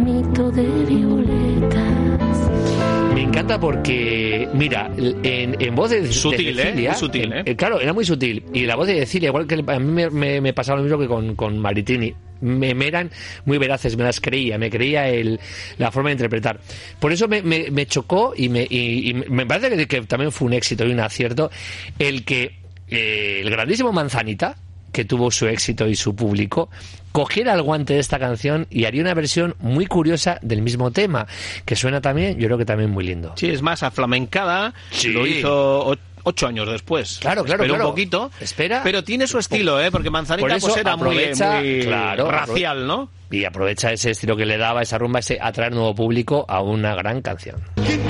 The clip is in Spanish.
ramito de violetas. Me encanta porque, mira, en voz de sutil, de Cecilia, muy sutil, claro, era muy sutil. Y la voz de Cecilia, igual que a mí me pasaba lo mismo que con Maritini. Me eran muy veraces, me las creía, me creía la forma de interpretar. Por eso me chocó y me parece que también fue un éxito y un acierto el que el grandísimo Manzanita, que tuvo su éxito y su público, cogiera el guante de esta canción y haría una versión muy curiosa del mismo tema, que suena también, yo creo que también muy lindo. Sí, es más aflamencada, sí. Lo hizo 8 años después. Claro. Un poquito. Espera. Pero tiene su estilo, porque Manzanita por eso pues era aprovecha, muy racial, ¿no? Y aprovecha ese estilo que le daba, esa rumba, ese atraer nuevo público a una gran canción.